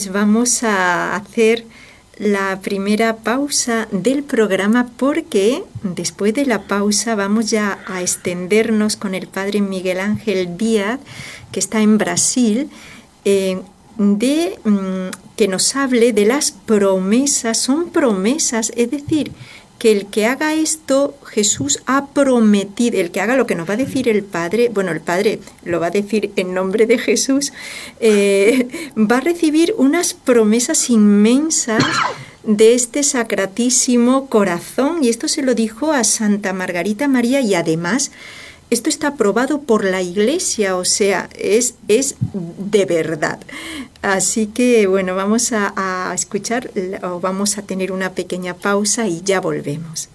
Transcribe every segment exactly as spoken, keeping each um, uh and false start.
pues vamos a hacer la primera pausa del programa, porque después de la pausa vamos ya a extendernos con el padre Miguel Ángel Díaz, que está en Brasil, eh, de mm, que nos hable de las promesas. Son promesas, es decir, que el que haga esto, Jesús ha prometido, el que haga lo que nos va a decir el Padre, bueno, el Padre lo va a decir en nombre de Jesús, eh, va a recibir unas promesas inmensas de este sacratísimo corazón, y esto se lo dijo a Santa Margarita María, y además esto está aprobado por la Iglesia, o sea, es, es de verdad. Así que, bueno, vamos a, a escuchar, o vamos a tener una pequeña pausa y ya volvemos.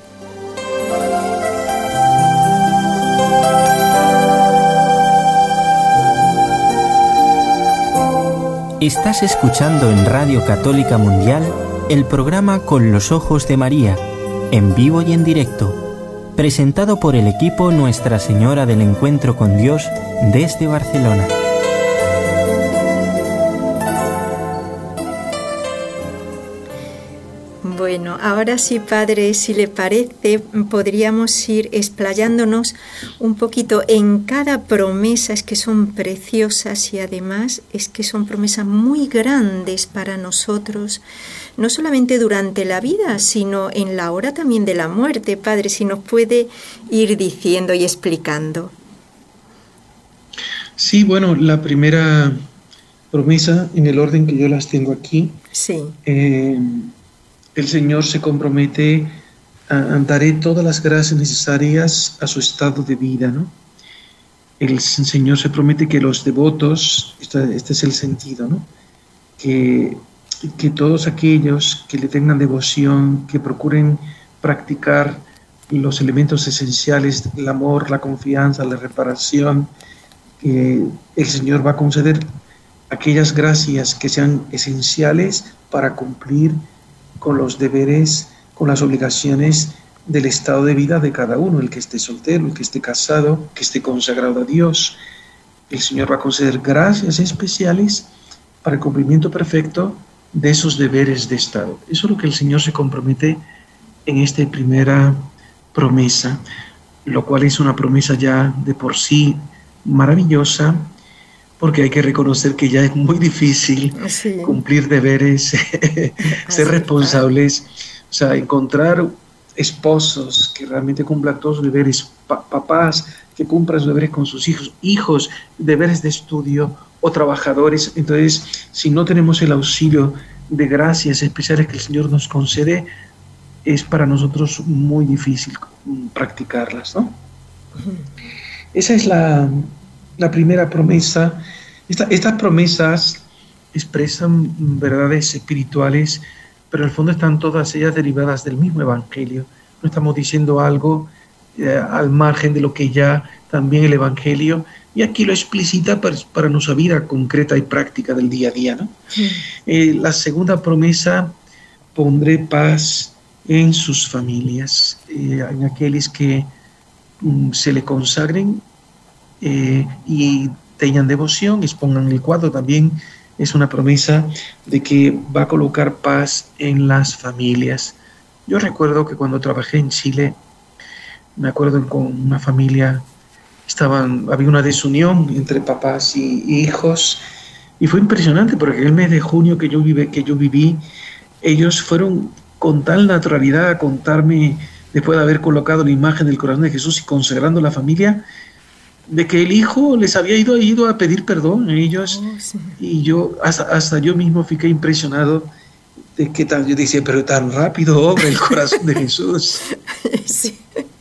Estás escuchando en Radio Católica Mundial el programa Con los Ojos de María, en vivo y en directo, presentado por el equipo Nuestra Señora del Encuentro con Dios desde Barcelona. Bueno, ahora sí, Padre, si le parece, podríamos ir explayándonos un poquito en cada promesa. Es que son preciosas y además es que son promesas muy grandes para nosotros, no solamente durante la vida, sino en la hora también de la muerte. Padre, si nos puede ir diciendo y explicando. Sí, bueno, la primera promesa, en el orden que yo las tengo aquí, sí. Eh, el Señor se compromete a, a daré todas las gracias necesarias a su estado de vida, ¿no? El Señor se promete que los devotos, este, este es el sentido, ¿no? Que, que todos aquellos que le tengan devoción, que procuren practicar los elementos esenciales, el amor, la confianza, la reparación, que el Señor va a conceder aquellas gracias que sean esenciales para cumplir con los deberes, con las obligaciones del estado de vida de cada uno, el que esté soltero, el que esté casado, que esté consagrado a Dios. El Señor va a conceder gracias especiales para el cumplimiento perfecto de esos deberes de estado. Eso es lo que el Señor se compromete en esta primera promesa, lo cual es una promesa ya de por sí maravillosa, porque hay que reconocer que ya es muy difícil sí. cumplir deberes, ser responsables, o sea, encontrar esposos que realmente cumplan todos los deberes, pa papás que cumplan sus deberes con sus hijos, hijos, deberes de estudio o trabajadores. Entonces, si no tenemos el auxilio de gracias especiales que el Señor nos concede, es para nosotros muy difícil practicarlas, ¿no? Uh-huh. Esa es la... La primera promesa. Esta, estas promesas expresan verdades espirituales, pero en el fondo están todas ellas derivadas del mismo Evangelio. No estamos diciendo algo eh, al margen de lo que ya también el Evangelio, y aquí lo explicita para, para nuestra vida concreta y práctica del día a día, ¿no? Sí. Eh, la segunda promesa, pondré paz en sus familias, eh, en aquellos que mm, se le consagren Eh, y tengan devoción, expongan el cuadro. También es una promesa de que va a colocar paz en las familias. Yo recuerdo que cuando trabajé en Chile, me acuerdo con una familia, estaban, había una desunión entre papás y, y hijos, y fue impresionante porque en el mes de junio que yo, vive, que yo viví, ellos fueron con tal naturalidad a contarme, después de haber colocado la imagen del corazón de Jesús y consagrando la familia, de que el hijo les había ido, ido a pedir perdón a ellos. Oh, sí. Y yo, hasta, hasta yo mismo fiqué impresionado de que tan, yo decía, pero tan rápido obra el corazón de Jesús. Sí.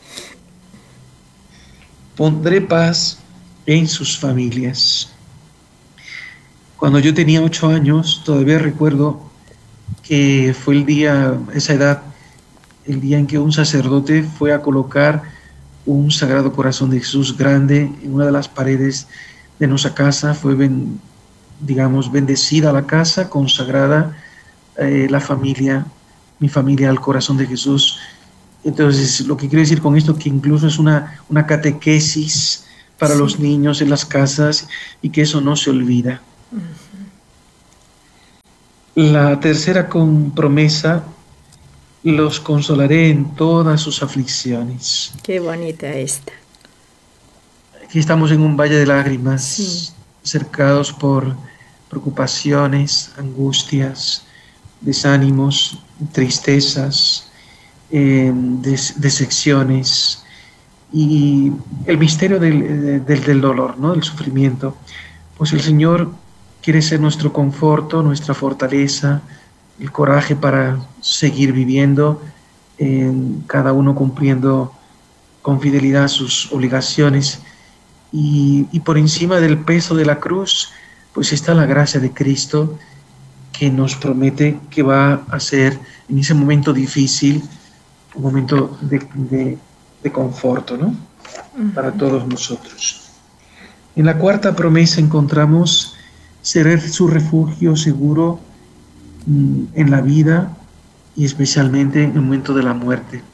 Pondré paz en sus familias. Cuando yo tenía ocho años, todavía recuerdo que fue el día, esa edad, el día en que un sacerdote fue a colocar un Sagrado Corazón de Jesús grande en una de las paredes de nuestra casa. Fue, ben, digamos, bendecida la casa, consagrada eh, la familia, mi familia al Corazón de Jesús. Entonces, lo que quiero decir con esto, que incluso es una, una catequesis para sí. los niños en las casas, y que eso no se olvida. Uh-huh. La tercera con promesa, los consolaré en todas sus aflicciones. Qué bonita esta. Aquí estamos en un valle de lágrimas, Sí. cercados por preocupaciones, angustias, desánimos, tristezas, eh, des decepciones y el misterio del, del, del dolor, ¿no? Del sufrimiento. Pues el Señor quiere ser nuestro conforto, nuestra fortaleza, el coraje para seguir viviendo, eh, cada uno cumpliendo con fidelidad sus obligaciones. Y, y por encima del peso de la cruz, pues está la gracia de Cristo, que nos promete que va a ser en ese momento difícil un momento de, de, de conforto, ¿no? Para todos nosotros. En la cuarta promesa encontramos ser su refugio seguro mmm, en la vida y especialmente en el momento de la muerte.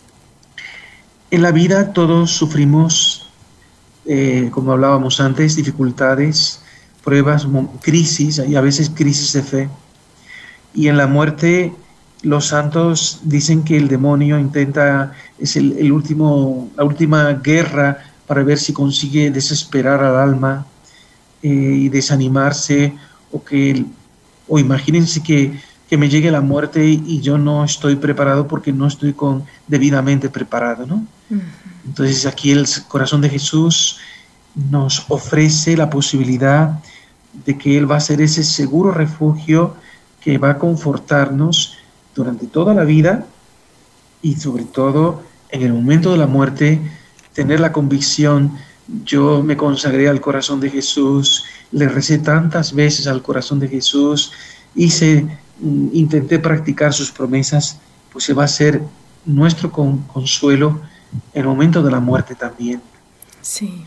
En la vida todos sufrimos, eh, como hablábamos antes, dificultades, pruebas, crisis y a veces crisis de fe. Y en la muerte los santos dicen que el demonio intenta, es el, el último, la última guerra para ver si consigue desesperar al alma eh, y desanimarse, o que, o imagínense que, que me llegue la muerte y, y yo no estoy preparado porque no estoy con, debidamente preparado, ¿no? Uh-huh. Entonces aquí el corazón de Jesús nos ofrece la posibilidad de que Él va a ser ese seguro refugio que va a confortarnos durante toda la vida y sobre todo en el momento de la muerte, tener la convicción: yo me consagré al corazón de Jesús, le recé tantas veces al corazón de Jesús, hice, intenté practicar sus promesas, pues se va a ser nuestro con, consuelo en el momento de la muerte también. Sí.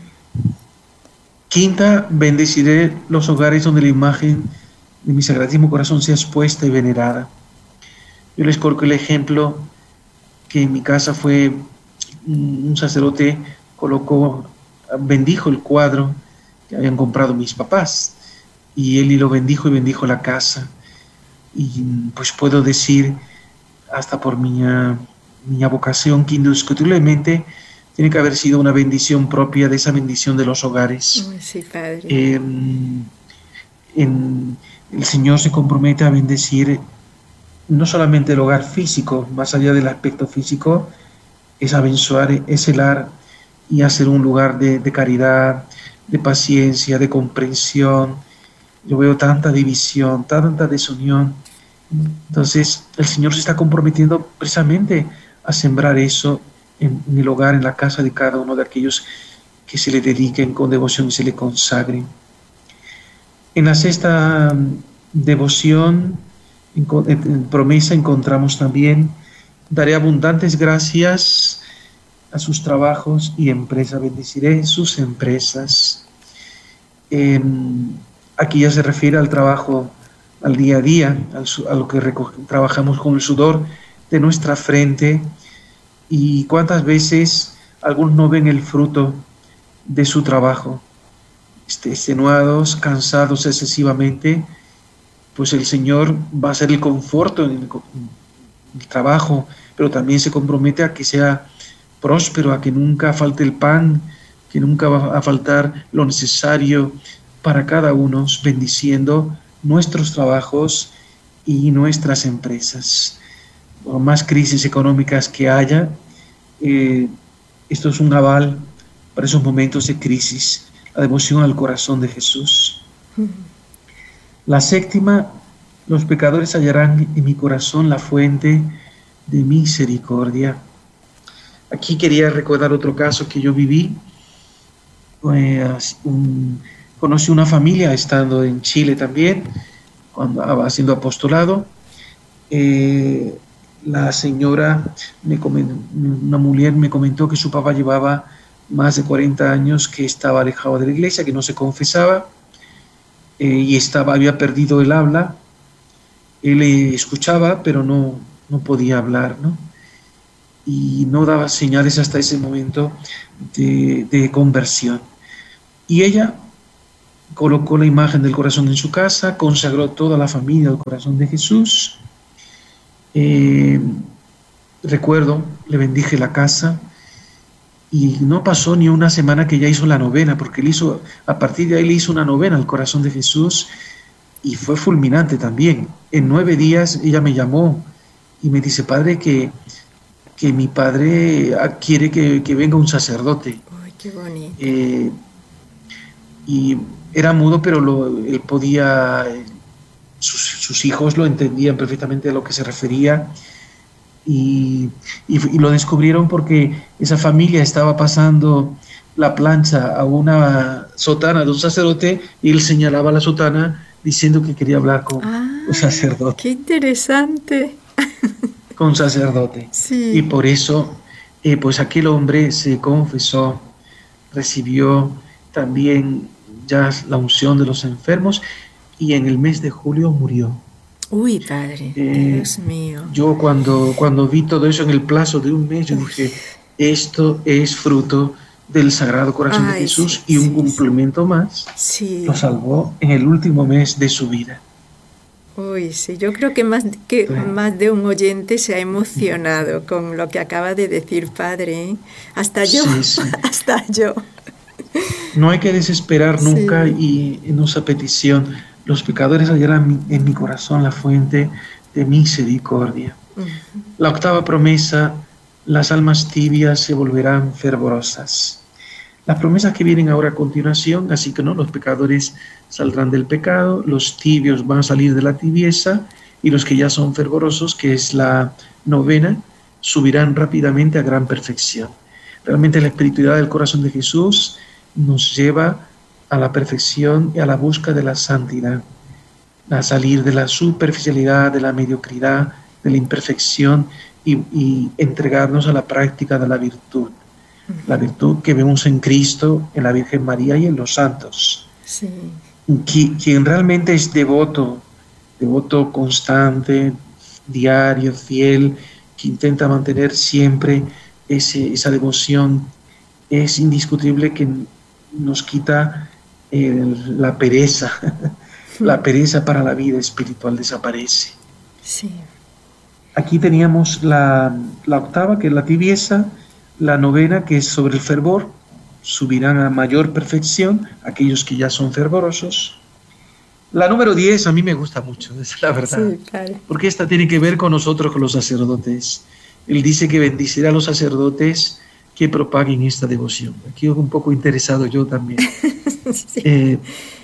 Quinta, bendeciré los hogares donde la imagen de mi Sagradísimo Corazón sea expuesta y venerada. Yo les coloco el ejemplo que en mi casa fue un sacerdote, colocó, bendijo el cuadro que habían comprado mis papás, y él y lo bendijo y bendijo la casa. Y pues puedo decir, hasta por mi, uh, mi vocación, que indiscutiblemente tiene que haber sido una bendición propia de esa bendición de los hogares. Sí, padre. Eh, en, el Señor se compromete a bendecir no solamente el hogar físico, más allá del aspecto físico, es abençoar ese hogar y hacer un lugar de, de caridad, de paciencia, de comprensión. Yo veo tanta división, tanta desunión. Entonces el Señor se está comprometiendo precisamente a sembrar eso en, en el hogar, en la casa de cada uno de aquellos que se le dediquen con devoción y se le consagren. En la sexta devoción, en, en promesa, encontramos también: daré abundantes gracias a sus trabajos y empresas, bendeciré sus empresas. Eh, aquí ya se refiere al trabajo, al día a día, al, a lo que trabajamos con el sudor de nuestra frente. Y cuántas veces algunos no ven el fruto de su trabajo, este, extenuados, cansados excesivamente, pues el Señor va a ser el conforto en el, en el trabajo, pero también se compromete a que sea próspero, a que nunca falte el pan, que nunca va a faltar lo necesario para cada uno, bendiciendo nuestros trabajos y nuestras empresas. Por más crisis económicas que haya, eh, esto es un aval para esos momentos de crisis, la devoción al corazón de Jesús. La séptima, los pecadores hallarán en mi corazón la fuente de misericordia. Aquí quería recordar otro caso que yo viví. Pues, un, conocí una familia estando en Chile también, cuando haciendo apostolado. Eh, la señora, me comentó, una mujer me comentó que su papá llevaba más de cuarenta años que estaba alejado de la iglesia, que no se confesaba, eh, y estaba, había perdido el habla. Él eh, escuchaba, pero no, no podía hablar, ¿no? Y no daba señales hasta ese momento de, de conversión. Y ella colocó la imagen del corazón en su casa, consagró toda la familia al corazón de Jesús. Eh, recuerdo, le bendije la casa y no pasó ni una semana que ya hizo la novena, porque él hizo, a partir de ahí le hizo una novena al corazón de Jesús y fue fulminante también. En nueve días ella me llamó y me dice, padre, que, que mi padre quiere que, que venga un sacerdote. Ay, qué bonito. Eh, y era mudo, pero lo, él podía, sus, sus hijos lo entendían perfectamente a lo que se refería. Y, y, y lo descubrieron porque esa familia estaba pasando la plancha a una sotana de un sacerdote y él señalaba la sotana diciendo que quería hablar con Ah, un sacerdote. qué interesante. Con un sacerdote. Sí. Y por eso, eh, pues aquel hombre se confesó, recibió también ya la unción de los enfermos y en el mes de julio murió. Uy, padre, Eh, Dios mío. Yo cuando, cuando vi todo eso en el plazo de un mes, yo dije, esto es fruto del Sagrado Corazón Ay, de Jesús sí, y un sí, cumplimiento más Sí. lo salvó en el último mes de su vida. Uy, sí, yo creo que más, que Sí. más de un oyente se ha emocionado con lo que acaba de decir, padre. ¿eh? Hasta yo, Sí, sí. hasta yo. No hay que desesperar Sí. nunca y en nuestra petición, los pecadores hallarán en mi corazón la fuente de misericordia. Ujú. La octava promesa, las almas tibias se volverán fervorosas. Las promesas que vienen ahora a continuación, así que no, los pecadores saldrán del pecado, los tibios van a salir de la tibieza y los que ya son fervorosos, que es la novena, subirán rápidamente a gran perfección. Realmente la espiritualidad del corazón de Jesús nos lleva a la perfección y a la busca de la santidad, a salir de la superficialidad, de la mediocridad, de la imperfección y, y entregarnos a la práctica de la virtud. La virtud que vemos en Cristo, en la Virgen María y en los santos. Sí. Qui- Quien realmente es devoto, devoto constante, diario, fiel, que intenta mantener siempre ese, esa devoción, es indiscutible que nos quita el- la pereza. La pereza para la vida espiritual desaparece. Sí. Aquí teníamos la, la octava, que es la tibieza, la novena, que es sobre el fervor, subirán a mayor perfección aquellos que ya son fervorosos. La número diez a mí me gusta mucho, es la verdad, Sí, padre. porque esta tiene que ver con nosotros, con los sacerdotes. Él dice que bendecirá a los sacerdotes que propaguen esta devoción. Aquí un poco interesado yo también. Sí. Eh,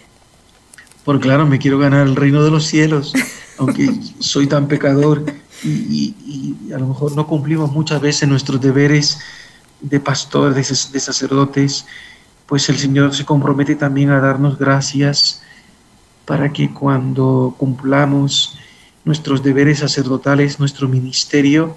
porque claro, me quiero ganar el reino de los cielos, aunque soy tan pecador y, y, y a lo mejor no cumplimos muchas veces nuestros deberes de pastor, de, de sacerdotes, pues el Señor se compromete también a darnos gracias para que cuando cumplamos nuestros deberes sacerdotales, nuestro ministerio,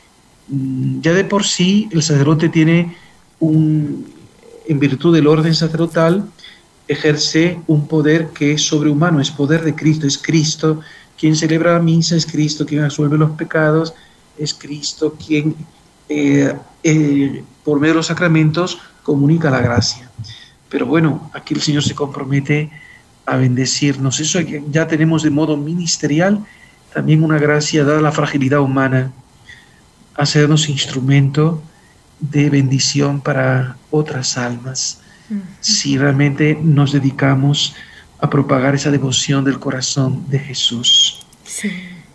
ya de por sí el sacerdote tiene un, en virtud del orden sacerdotal, ejerce un poder que es sobrehumano, es poder de Cristo, es Cristo quien celebra la misa, es Cristo quien absuelve los pecados, es Cristo quien eh, eh, por medio de los sacramentos comunica la gracia. Pero bueno, aquí el Señor se compromete a bendecirnos. Eso ya tenemos de modo ministerial también una gracia dada la fragilidad humana, hacernos instrumento de bendición para otras almas. Si realmente nos dedicamos a propagar esa devoción del corazón de Jesús. Sí.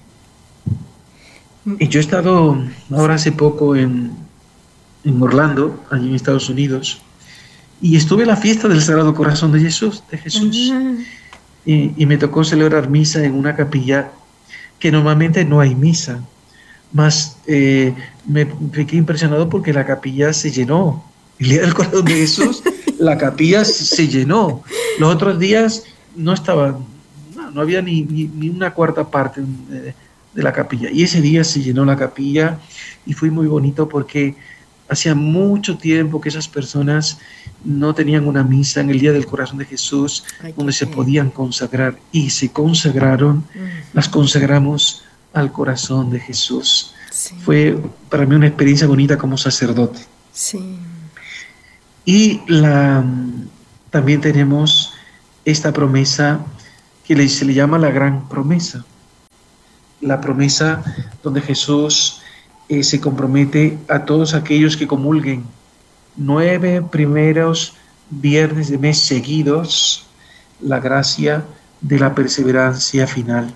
Y yo he estado ahora hace poco en, en Orlando, allí en Estados Unidos, y estuve en la fiesta del Sagrado Corazón de Jesús, de Jesús. Ah, Y, y me tocó celebrar misa en una capilla que normalmente no hay misa. Más eh, me quedé impresionado porque la capilla se llenó. El día del Corazón de Jesús, la capilla se llenó. Los otros días no estaba, no, no había ni, ni, ni una cuarta parte de, de la capilla. Y ese día se llenó la capilla y fue muy bonito porque hacía mucho tiempo que esas personas no tenían una misa en el Día del Corazón de Jesús, Ay, donde qué se bien. podían consagrar, y se consagraron, mm, las consagramos al corazón de Jesús. sí. Fue para mí una experiencia bonita como sacerdote. Sí. Y la, también tenemos esta promesa que le- se le llama la gran promesa. La promesa donde Jesús eh, se compromete a todos aquellos que comulguen nueve primeros viernes de mes seguidos la gracia de la perseverancia final.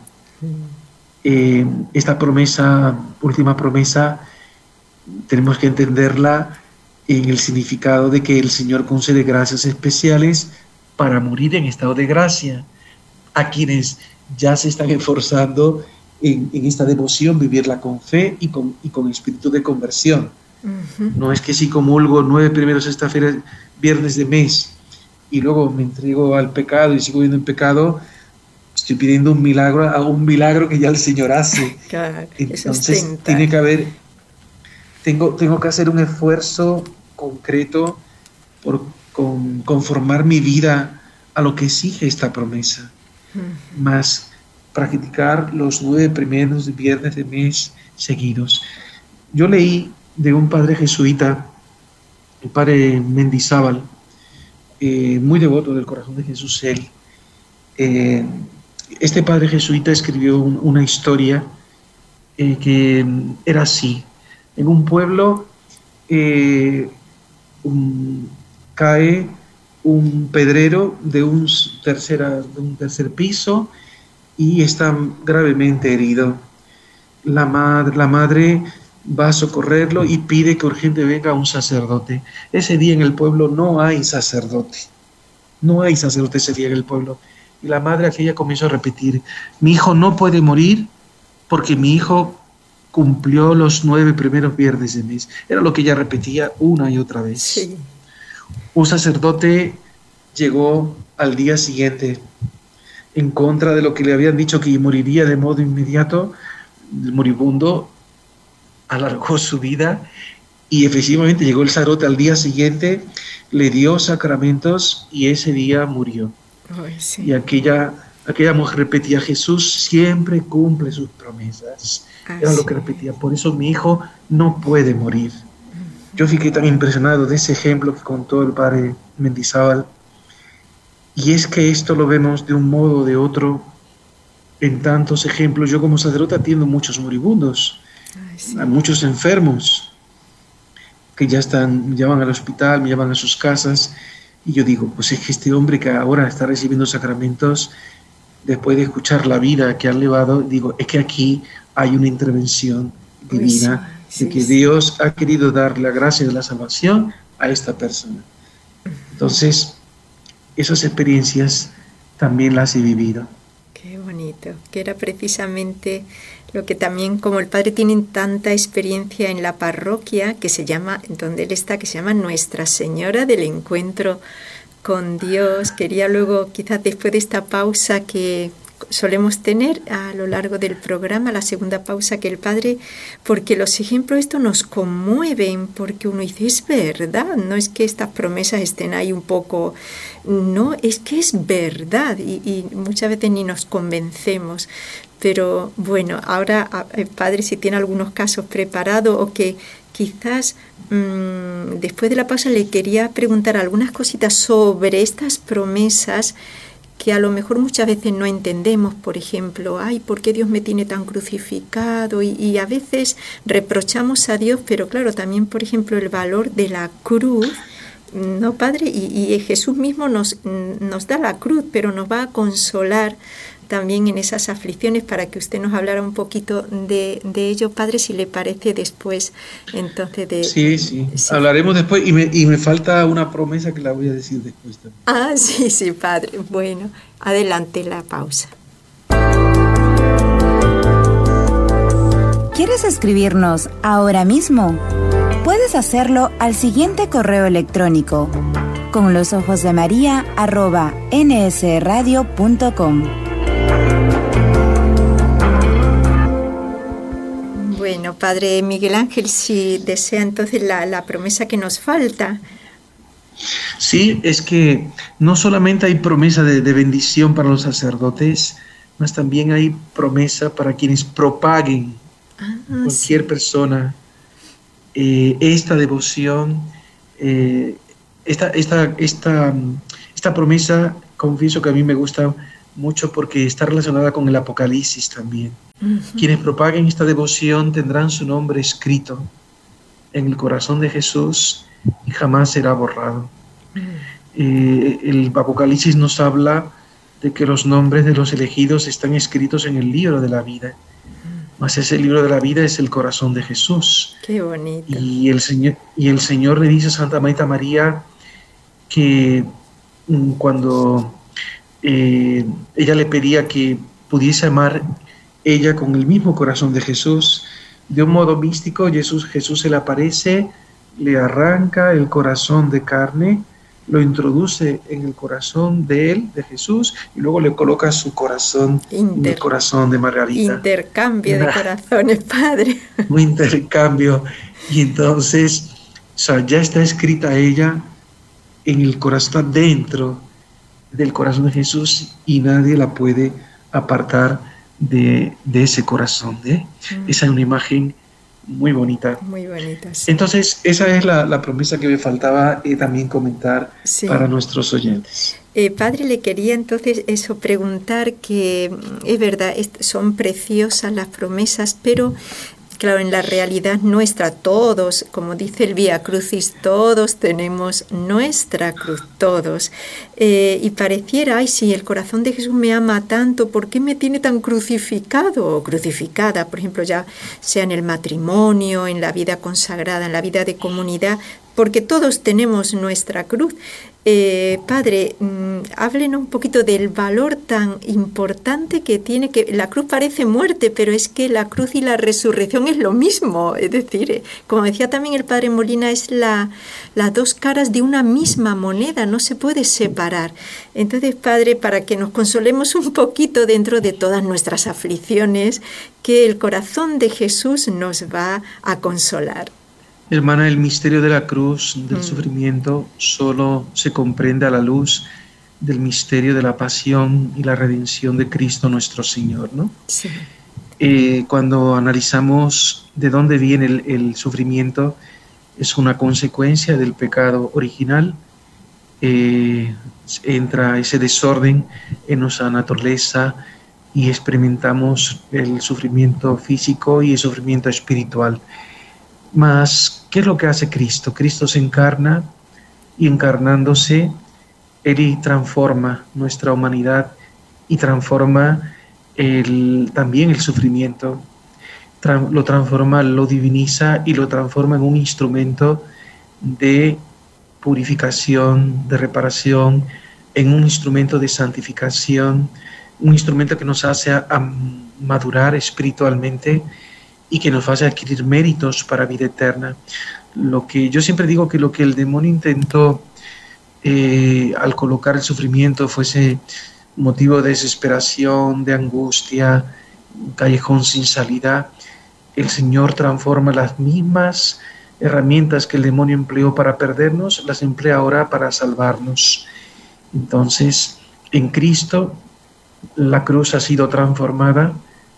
Eh, esta promesa, última promesa, tenemos que entenderla en el significado de que el Señor concede gracias especiales para morir en estado de gracia a quienes ya se están esforzando en, en esta devoción, vivirla con fe y con, y con espíritu de conversión. Uh-huh. No es que si comulgo nueve primeros esta feria, viernes de mes y luego me entrego al pecado y sigo viviendo en pecado, estoy pidiendo un milagro a un milagro que ya el Señor hace. Claro, entonces tiene que haber, tengo, tengo que hacer un esfuerzo concreto por con, conformar mi vida a lo que exige esta promesa, uh-huh. más practicar los nueve primeros viernes de mes seguidos. Yo leí de un padre jesuita, el padre Mendizábal, eh, muy devoto del corazón de Jesús él. Eh, este padre jesuita escribió un, una historia eh, que era así. En un pueblo eh, un, cae un pedrero de un, tercera, de un tercer piso y está gravemente herido. La madre, la madre va a socorrerlo y pide que urgente venga un sacerdote. Ese día en el pueblo no hay sacerdote. No hay sacerdote ese día en el pueblo. Y la madre aquella comenzó a repetir: mi hijo no puede morir porque mi hijo cumplió los nueve primeros viernes de mes. Era lo que ella repetía una y otra vez. Sí. Un sacerdote llegó al día siguiente en contra de lo que le habían dicho, que moriría de modo inmediato. El moribundo alargó su vida y efectivamente llegó el sacerdote al día siguiente, le dio sacramentos y ese día murió. Oh, sí. Y aquella, aquella mujer repetía: Jesús siempre cumple sus promesas. Ah, Era sí. lo que repetía. Por eso mi hijo no puede morir. Uh-huh. Yo fiqué tan impresionado de ese ejemplo que contó el padre Mendizábal. Y es que esto lo vemos de un modo o de otro en tantos ejemplos. Yo como sacerdote atiendo muchos moribundos, Ay, sí. a muchos enfermos que ya están, me llevan al hospital, me llevan a sus casas, y yo digo, pues es que este hombre que ahora está recibiendo sacramentos, después de escuchar la vida que han llevado, digo, es que aquí hay una intervención divina, sí, sí, de que sí. Dios ha querido dar la gracia de la salvación a esta persona. Entonces, esas experiencias también las he vivido. Qué bonito, que era precisamente lo que también, como el padre tiene tanta experiencia en la parroquia, que se llama, donde él está, que se llama Nuestra Señora del Encuentro con Dios. Quería luego, quizás después de esta pausa que solemos tener a lo largo del programa, la segunda pausa, que el padre, porque los ejemplos estos nos conmueven, porque uno dice, es verdad, no es que estas promesas estén ahí un poco, no, es que es verdad, y, y muchas veces ni nos convencemos. Pero bueno, ahora, padre, si tiene algunos casos preparados o que quizás mmm, después de la pausa le quería preguntar algunas cositas sobre estas promesas que a lo mejor muchas veces no entendemos. Por ejemplo, ay, ¿por qué Dios me tiene tan crucificado? Y, y a veces reprochamos a Dios, pero claro, también, por ejemplo, el valor de la cruz, ¿no, padre? Y, y Jesús mismo nos, nos da la cruz, pero nos va a consolar también en esas aflicciones, para que usted nos hablara un poquito de, de ello, padre, si le parece después, entonces de... Sí, sí, sí. Hablaremos después, y me, y me falta una promesa que la voy a decir después también. Ah, sí, sí, padre. Bueno, adelante la pausa. ¿Quieres escribirnos ahora mismo? Puedes hacerlo al siguiente correo electrónico: con los ojos de María arroba nsradio punto com. Bueno, padre Miguel Ángel, si desea entonces la, la promesa que nos falta. Sí, es que no solamente hay promesa de, de bendición para los sacerdotes, mas también hay promesa para quienes propaguen, ah, cualquier sí. persona, eh, esta devoción, eh, esta, esta, esta, esta promesa confieso que a mí me gusta mucho porque está relacionada con el Apocalipsis también. Uh-huh. Quienes propaguen esta devoción tendrán su nombre escrito en el corazón de Jesús y jamás será borrado. Uh-huh. Eh, el Apocalipsis nos habla de que los nombres de los elegidos están escritos en el libro de la vida. Mas ese libro de la vida es el corazón de Jesús. Qué bonito. Y el Señor, y el Señor le dice a Santa Marta María que cuando eh, ella le pedía que pudiese amar ella con el mismo corazón de Jesús, de un modo místico Jesús, Jesús se le aparece, le arranca el corazón de carne, lo introduce en el corazón de él, de Jesús, y luego le coloca su corazón Inter, en el corazón de Margarita. Intercambio de corazones, Padre. Un intercambio. Y entonces, o sea, ya está escrita ella en el corazón, dentro del corazón de Jesús, y nadie la puede apartar de, de ese corazón. ¿eh? Mm. Esa es una imagen muy bonita. Muy bonita, sí. Entonces, esa es la, la promesa que me faltaba eh, también comentar sí. para nuestros oyentes. Eh, padre, le quería entonces eso preguntar, que es verdad, son preciosas las promesas, pero claro, en la realidad nuestra, todos, como dice el Vía Crucis, todos tenemos nuestra cruz, todos. Eh, y pareciera, ay, si el corazón de Jesús me ama tanto, ¿por qué me tiene tan crucificado o crucificada? Por ejemplo, ya sea en el matrimonio, en la vida consagrada, en la vida de comunidad, porque todos tenemos nuestra cruz. Eh, padre, mmm, háblenos un poquito del valor tan importante que tiene, que la cruz parece muerte, pero es que la cruz y la resurrección es lo mismo. Es decir, eh, como decía también el padre Molina, es la, las dos caras de una misma moneda, no se puede separar. Entonces, padre, para que nos consolemos un poquito dentro de todas nuestras aflicciones, que el corazón de Jesús nos va a consolar. Hermana, el misterio de la cruz, del mm. sufrimiento, solo se comprende a la luz del misterio de la pasión y la redención de Cristo nuestro Señor, ¿no? Sí. Eh, cuando analizamos de dónde viene el, el sufrimiento, es una consecuencia del pecado original. Eh, entra ese desorden en nuestra naturaleza y experimentamos el sufrimiento físico y el sufrimiento espiritual. Mas, ¿qué es lo que hace Cristo? Cristo se encarna y encarnándose, Él transforma nuestra humanidad y transforma el, también el sufrimiento. Tra- lo transforma, lo diviniza y lo transforma en un instrumento de purificación, de reparación, en un instrumento de santificación, un instrumento que nos hace a, a madurar espiritualmente y que nos hace adquirir méritos para vida eterna. Lo que yo siempre digo, que lo que el demonio intentó eh, al colocar el sufrimiento fuese motivo de desesperación, de angustia, un callejón sin salida, el Señor transforma las mismas herramientas que el demonio empleó para perdernos, las emplea ahora para salvarnos. Entonces, en Cristo, la cruz ha sido transformada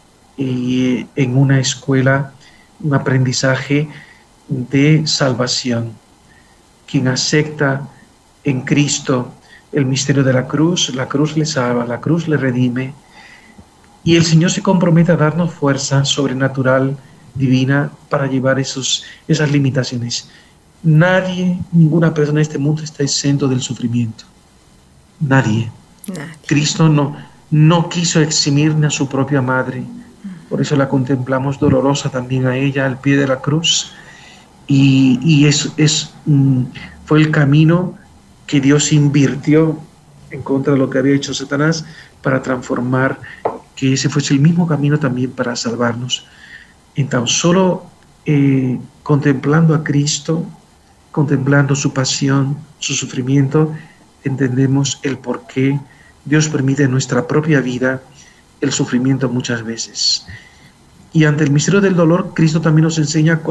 y en una escuela, un aprendizaje de salvación. Quien acepta en Cristo el misterio de la cruz, la cruz le salva, la cruz le redime, y el Señor se compromete a darnos fuerza sobrenatural, divina, para llevar esos, esas limitaciones. Nadie, ninguna persona en este mundo está exento del sufrimiento. Nadie. Nadie. Cristo no, no quiso eximir ni a su propia madre. Por eso la contemplamos dolorosa también a ella al pie de la cruz. Y, y es, es, mm, fue el camino que Dios invirtió en contra de lo que había hecho Satanás para transformar, que ese fuese el mismo camino también para salvarnos. En tan solo eh, contemplando a Cristo, contemplando su pasión, su sufrimiento, entendemos el por qué Dios permite en nuestra propia vida el sufrimiento muchas veces. Y ante el misterio del dolor, Cristo también nos enseña